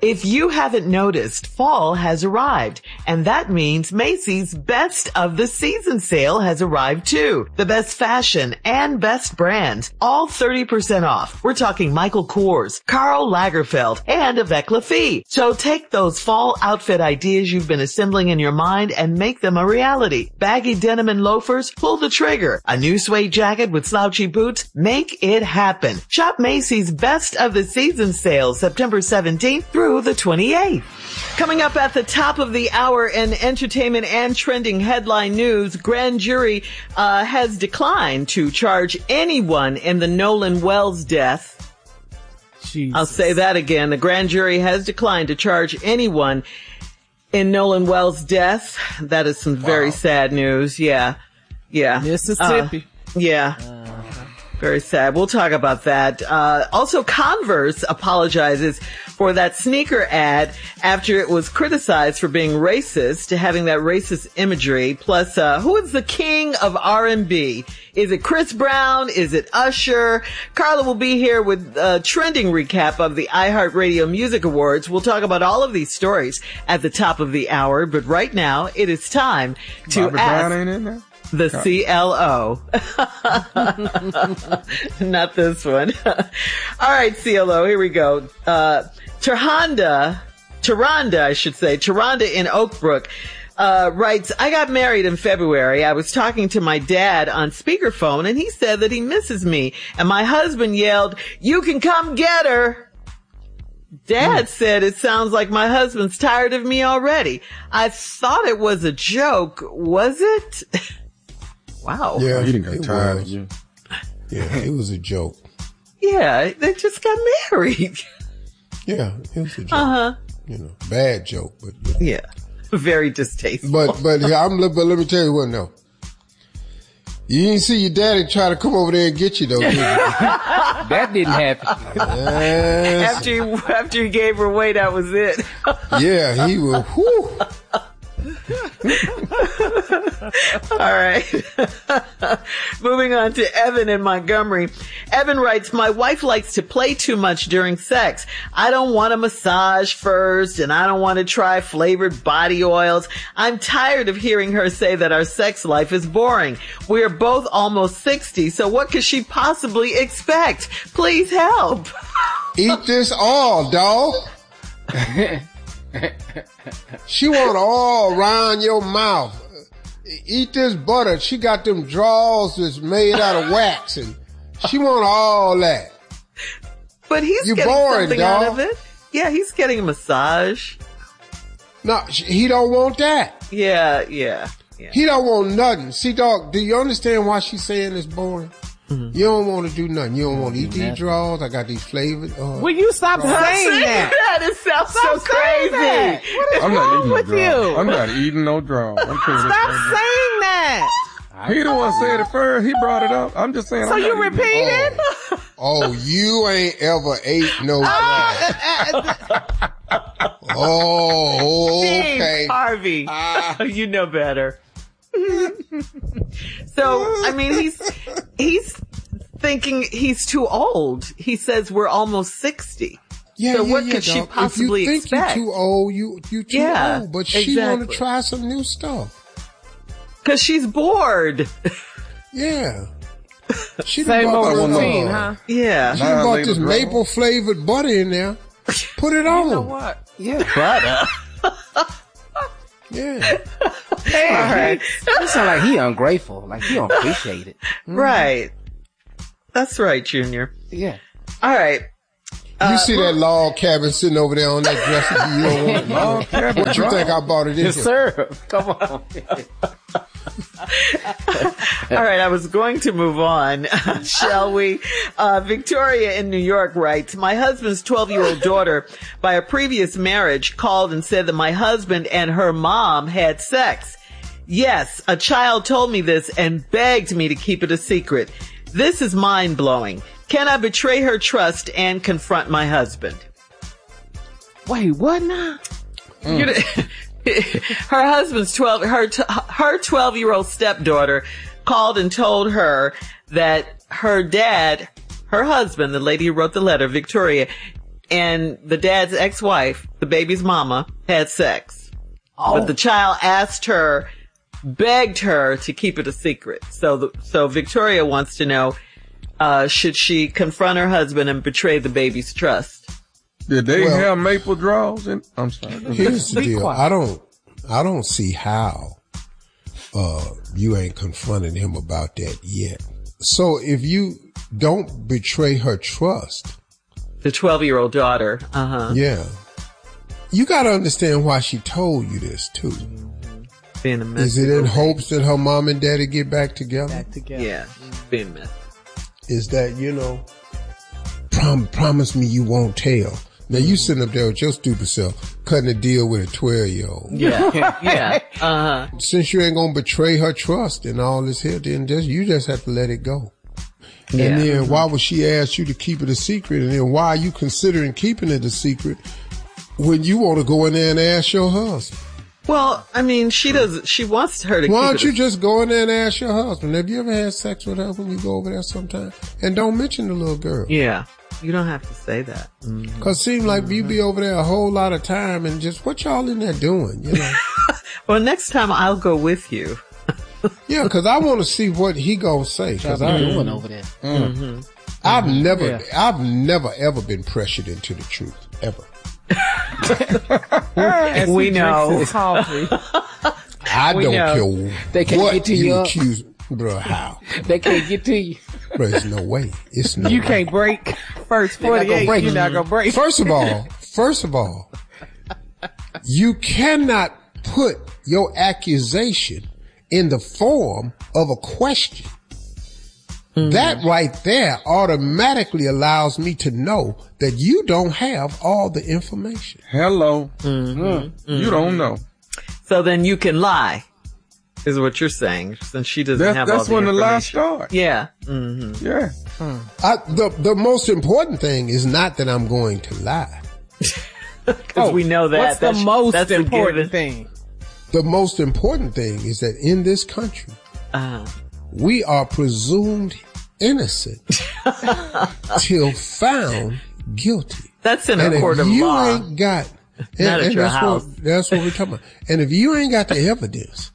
If you haven't noticed, fall has arrived, and that means Macy's Best of the Season sale has arrived too. The best fashion and best brands, all 30% off. We're talking Michael Kors, Karl Lagerfeld, and Avec Lafite. So take those fall outfit ideas you've been assembling in your mind and make them a reality. Baggy denim and loafers, pull the trigger. A new suede jacket with slouchy boots, make it happen. Shop Macy's Best of the Season sale September 17th through the 28th. Coming up at the top of the hour in entertainment and trending headline news, grand jury has declined to charge anyone in the Nolan Wells death. Jesus. I'll say that again. The grand jury has declined to charge anyone in Nolan Wells' death. That is some very sad news. Yeah. Mississippi. Very sad. We'll talk about that. Also, Converse apologizes for that sneaker ad after it was criticized for being racist, having that racist imagery. Plus, who is the king of R&B? Is it Chris Brown? Is it Usher? Carla will be here with a trending recap of the iHeartRadio Music Awards. We'll talk about all of these stories at the top of the hour. But right now, it is time to Robert ask... Brown ain't in there? The CLO. Not this one. All right, CLO, here we go. Taranda in Oak Brook, writes, I got married in February. I was talking to my dad on speakerphone and he said that he misses me. And my husband yelled, "You can come get her." Dad said, "It sounds like my husband's tired of me already." I thought it was a joke. Was it? Wow. Yeah, he didn't get tired of you. Yeah, it was a joke. Yeah, they just got married. Yeah, it was a joke. Bad joke, but yeah, very distasteful. But let me tell you what now. You didn't see your daddy try to come over there and get you though, did you? That didn't happen. Yes. After he gave her away, that was it. Yeah, he was. Whew. All right. Moving on to Evan in Montgomery. Evan writes, my wife likes to play too much during sex. I don't want a massage first, and I don't want to try flavored body oils. I'm tired of hearing her say that our sex life is boring. We are both almost 60, so what could she possibly expect? Please help. Eat this all, dog. She want all around your mouth. Eat this butter. She got them drawers that's made out of wax, and she want all that. But he's getting something out of it. Yeah, he's getting a massage. No, he don't want that. Yeah. He don't want nothing. See, dog, do you understand why she's saying it's boring? Mm-hmm. You don't want to do nothing. You don't want to eat these drawers. I got these flavored. Will you stop saying that? It sounds so crazy. What is wrong with you? I'm not eating no drawers. Stop saying that. He the one said it first. He brought it up. I'm just saying. So you repeated? Oh, you ain't ever ate no drawers. Okay. Harvey, you know better. So, I mean, he's thinking he's too old. He says we're almost 60. Yeah, so what could she possibly expect? If you think you're too old, you're too old. But she want to try some new stuff. Cause she's bored. Yeah. She same old routine, huh? Yeah. She bought this maple flavored butter in there. Put it on. You know what? Yeah, butter. Yeah. Hey, all right. You sound like he ungrateful. Like he don't appreciate it. Mm-hmm. Right. That's right, Junior. Yeah. All right. You see that log cabin sitting over there on that dresser? You don't want log cabin. What you think I bought it in? Yes, sir. Come on. All right, I was going to move on. Shall we? Victoria in New York writes, my husband's 12-year-old daughter by a previous marriage called and said that my husband and her mom had sex. Yes, a child told me this and begged me to keep it a secret. This is mind-blowing. Can I betray her trust and confront my husband? Wait, what now? Her husband's her 12-year-old stepdaughter called and told her that her dad, her husband, the lady who wrote the letter, Victoria, and the dad's ex-wife, the baby's mama, had sex. But the child begged her to keep it a secret. So Victoria wants to know, should she confront her husband and betray the baby's trust? Did they have maple draws? I'm sorry. Here's the deal. I don't see how you ain't confronted him about that yet. So if you don't betray her trust, the 12-year-old daughter, yeah, you got to understand why she told you this too. Being a mess. Is it in hopes that her mom and daddy get back together? Yeah, being a mess. Is that, promise me you won't tell. Now you sitting up there with your stupid self, cutting a deal with a 12-year-old. Yeah. Since you ain't gonna betray her trust and all this here, then you just have to let it go. Yeah. And then why would she ask you to keep it a secret? And then why are you considering keeping it a secret when you want to go in there and ask your husband? Well, I mean, she wants her to keep it. Why don't you just go in there and ask your husband? Have you ever had sex with her when you go over there sometime? And don't mention the little girl. Yeah. You don't have to say that. Cause it seems like you be over there a whole lot of time and just what y'all in there doing, Well, next time I'll go with you. Yeah, cause I want to see what he gonna say. Cause I'm doing over there. I've never ever been pressured into the truth. Ever. We know. I don't care they can't what get to you you. accuse. Bro, how? They can't get to you. Bro, there's no way. It's no You way. can't break first 48. You're not gonna break. First of all, you cannot put your accusation in the form of a question. That right there automatically allows me to know that you don't have all the information. Hello. You don't know. So then you can lie, is what you're saying, since she doesn't have all the That's when the lie information. starts. Yeah. Yeah. The most important thing is not that I'm going to lie. Because we know that. What's the most that's important thing? The most important thing is that in this country, we are presumed innocent till found guilty. That's in And a court if of you law. ain't got, Not at your house. That's what we're talking about. And if you ain't got the evidence,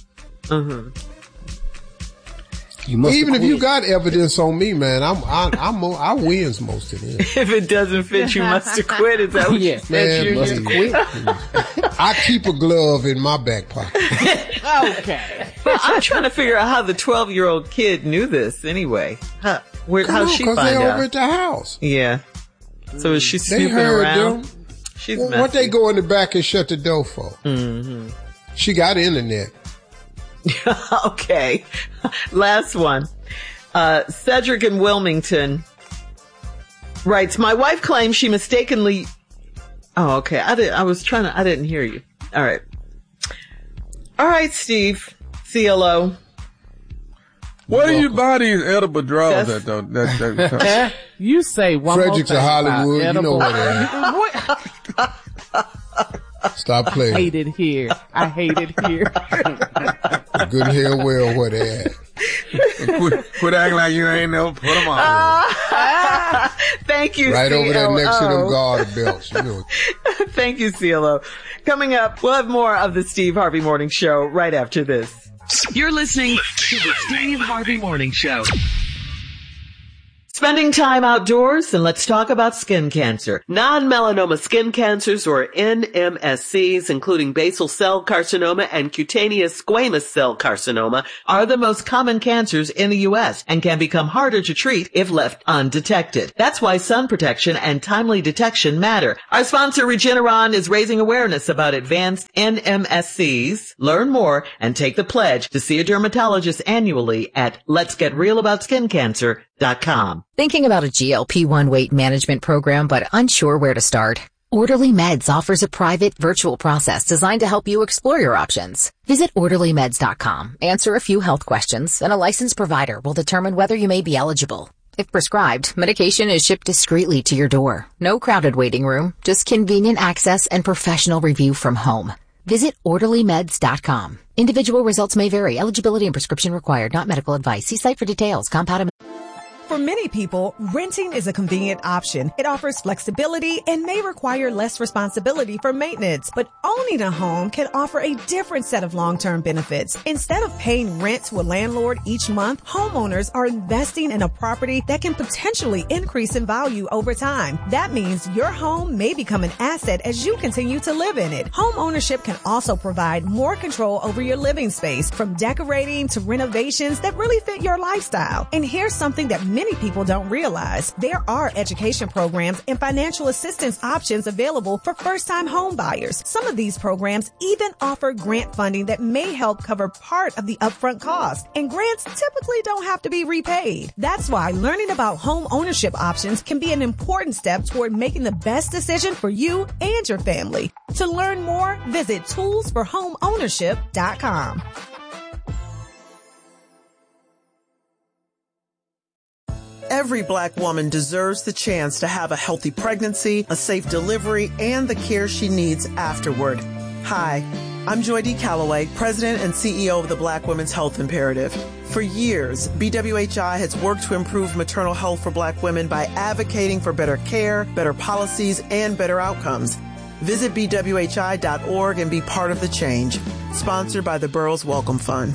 You must even if quit. you got evidence on me, man, I wins most of them. If it doesn't fit, you must have quit. Is that what you said? Man, You must knew? quit. I keep a glove in my back pocket. Okay. Well, I'm trying to figure out how the 12-year-old kid knew this anyway. How'd she find they out? over at the house. Yeah. So is she They snooping heard around? them. She's Well, messy. what they go in the back and shut the door for? She got internet. Okay. Last one. Cedric in Wilmington writes, my wife claims she mistakenly... Oh, okay. I didn't hear you. All right. All right, Steve. CLO. Where do you buy these edible draws at, though? That You say one Frederick's more of thing Hollywood. about You know edible. where they at. Stop I playing. hate it here. I hate it here. Good hell well where they at. quit acting like you ain't never put them on. Thank you, Right over there next to them CLO. garter belts. You know. Thank you, CLO. Coming up, we'll have more of the Steve Harvey Morning Show right after this. You're listening to the Steve Harvey Morning Show. Spending time outdoors, and let's talk about skin cancer. Non-melanoma skin cancers, or NMSCs, including basal cell carcinoma and cutaneous squamous cell carcinoma, are the most common cancers in the U.S. and can become harder to treat if left undetected. That's why sun protection and timely detection matter. Our sponsor, Regeneron, is raising awareness about advanced NMSCs. Learn more and take the pledge to see a dermatologist annually at letsgetrealaboutSkinCancer.com. Thinking about a GLP-1 weight management program but unsure where to start? Orderly Meds offers a private virtual process designed to help you explore your options. Visit OrderlyMeds.com, answer a few health questions, and a licensed provider will determine whether you may be eligible. If prescribed, medication is shipped discreetly to your door. No crowded waiting room, just convenient access and professional review from home. Visit OrderlyMeds.com. Individual results may vary. Eligibility and prescription required. Not medical advice. See site for details. Compound For many people, renting is a convenient option. It offers flexibility and may require less responsibility for maintenance. But owning a home can offer a different set of long-term benefits. Instead of paying rent to a landlord each month, homeowners are investing in a property that can potentially increase in value over time. That means your home may become an asset as you continue to live in it. Home ownership can also provide more control over your living space, from decorating to renovations that really fit your lifestyle. And here's something that many people don't realize. There are education programs and financial assistance options available for first-time home buyers. Some of these programs even offer grant funding that may help cover part of the upfront cost. And grants typically don't have to be repaid. That's why learning about home ownership options can be an important step toward making the best decision for you and your family. To learn more, visit toolsforhomeownership.com. Every Black woman deserves the chance to have a healthy pregnancy, a safe delivery, and the care she needs afterward. Hi, I'm Joy D. Calloway, President and CEO of the Black Women's Health Imperative. For years, BWHI has worked to improve maternal health for Black women by advocating for better care, better policies, and better outcomes. Visit BWHI.org and be part of the change. Sponsored by the Burroughs Welcome Fund.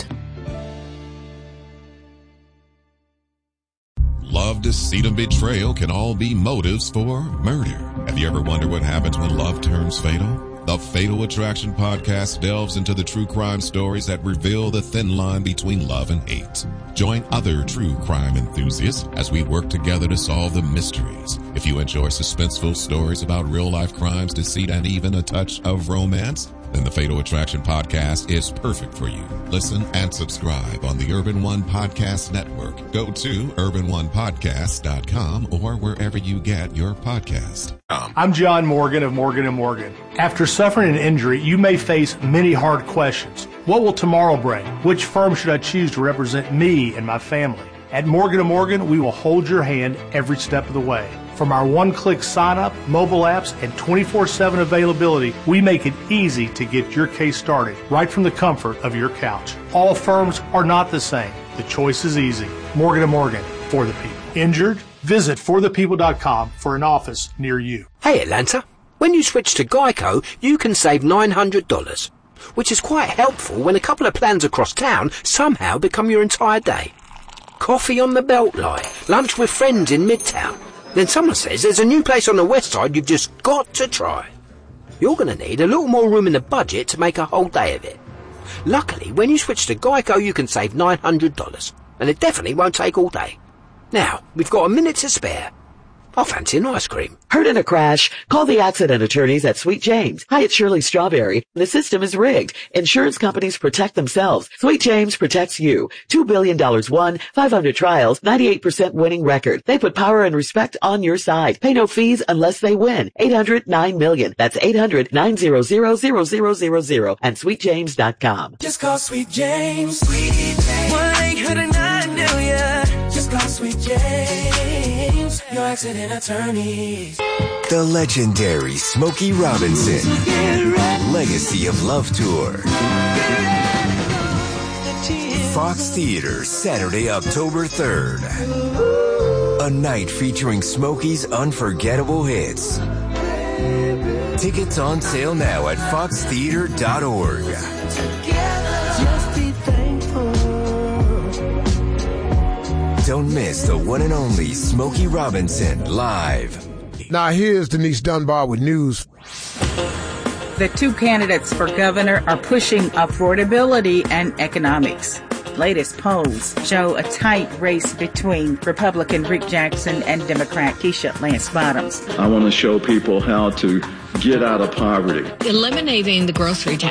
Love, deceit, and betrayal can all be motives for murder. Have you ever wondered what happens when love turns fatal? The Fatal Attraction podcast delves into the true crime stories that reveal the thin line between love and hate. Join other true crime enthusiasts as we work together to solve the mysteries. If you enjoy suspenseful stories about real-life crimes, deceit, and even a touch of romance, then the Fatal Attraction podcast is perfect for you. Listen and subscribe on the Urban One Podcast Network. Go to urbanonepodcast.com or wherever you get your podcast. I'm John Morgan of Morgan & Morgan. After suffering an injury, you may face many hard questions. What will tomorrow bring? Which firm should I choose to represent me and my family? At Morgan & Morgan, we will hold your hand every step of the way. From our one-click sign-up, mobile apps, and 24/7 availability, we make it easy to get your case started right from the comfort of your couch. All firms are not the same. The choice is easy. Morgan & Morgan, for the people. Injured? Visit forthepeople.com for an office near you. Hey Atlanta, when you switch to Geico, you can save $900, which is quite helpful when a couple of plans across town somehow become your entire day. Coffee on the Beltline, lunch with friends in Midtown. Then someone says there's a new place on the west side you've just got to try. You're going to need a little more room in the budget to make a whole day of it. Luckily, when you switch to Geico, you can save $900, and it definitely won't take all day. Now, we've got a minute to spare. I fancy an ice cream. Hurt in a crash? Call the accident attorneys at Sweet James. Hi, it's Shirley Strawberry. The system is rigged. Insurance companies protect themselves. Sweet James protects you. $2 billion won, 500 trials, 98% winning record. They put power and respect on your side. Pay no fees unless they win. 800-9-million. That's 800-900-0000 and sweetjames.com. Just call Sweet James. Sweet James. 1-800-9-million. Just call Sweet James. Your accident attorneys. The legendary Smokey Robinson Legacy of Love Tour. Fox Theater, Saturday, October 3rd. A night featuring Smokey's unforgettable hits. Tickets on sale now at foxtheater.org. Just be thankful. Don't miss the one and only Smokey Robinson live. Now here's Denise Dunbar with news. The two candidates for governor are pushing affordability and economics. Latest polls show a tight race between Republican Rick Jackson and Democrat Keisha Lance Bottoms. I want to show people how to get out of poverty. Eliminating the grocery tax